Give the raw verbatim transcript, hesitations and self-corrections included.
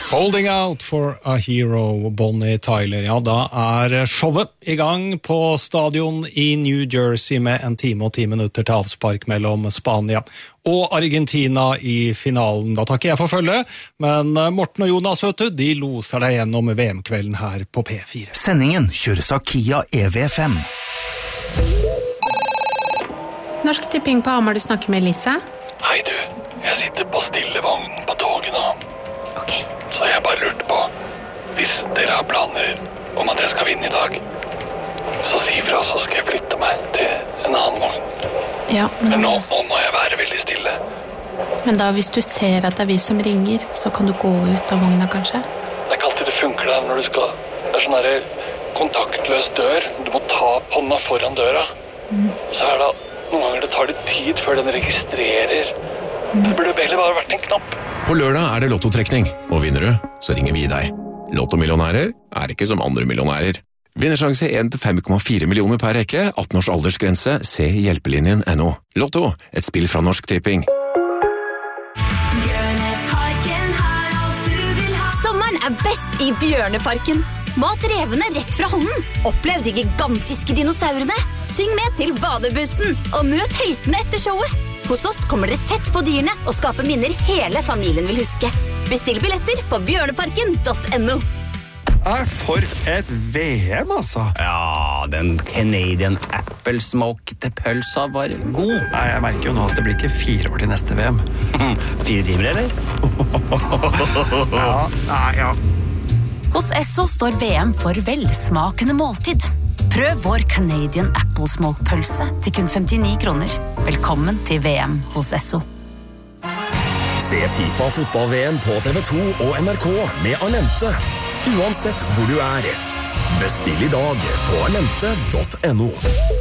Holding Out for a Hero, Bonnie Tyler. Ja, da er showet i gang på stadion i New Jersey med en time og ti minutter til avspark mellom Spania og Argentina i finalen. Da takker jeg for følge, men Morten og Jonas, vet du, de loser deg gjennom V M-kvelden her på P fire. Sendingen kjøres av Kia E V fem. Norsk Tipping på Hamar, du snakker med Elisa. Hei du, jeg sitter på stillevogn på toget nå. Ok. Så jeg bare lurte på, hvis dere har planer om at jeg skal vinne i dag, så si fra, så skal jeg flytte meg til en annen vogn. Ja, men... Men nå, nå må jeg være veldig stille. Men da, hvis du ser at det er vi som ringer, så kan du gå ut av vogna, kanskje? Det er ikke alltid det funker da, når du skal... Det er sånn her kontaktløs dør. Du må ta hånda foran døra. Mm. Så er det noen ganger det tar litt tid før den registrerer. Mm. Det burde heller bare vært en knapp. På lørdag er det lottotrekning, og vinner du, så ringer vi deg. Lottomillionærer er ikke som andre millionærer. Vinnersjanse en til fem komma fire millioner per rekke, atten års aldersgrense, se hjelpelinjen punktum no. Lotto, et spill fra Norsk Tipping. Sommeren er best i Bjørneparken. Mat revene rett fra hånden. Opplev de gigantiske dinosaurene. Syng med til badebussen, og møt heltene etter showet. Hos oss kommer dere tett på dyrene og skaper minner hele familien vil huske. Bestill billetter på bjørneparken punktum no. Nei, for et V M, altså. Ja, den Canadian Apple Smoked pølsa var god. Nei, jeg merker jo nå at det blir ikke fire år til neste V M. Fire timer, eller? Ja, nei, ja. Hos Esso står V M for velsmakende måltid. Prøv vår Canadian Apple Smoke pølse til kun femtini kroner. Velkommen til V M hos Esso. Se FIFA fotball-V M på T V to og N R K med Alente. Uansett hvor du er. Bestill i dag på alente punktum no.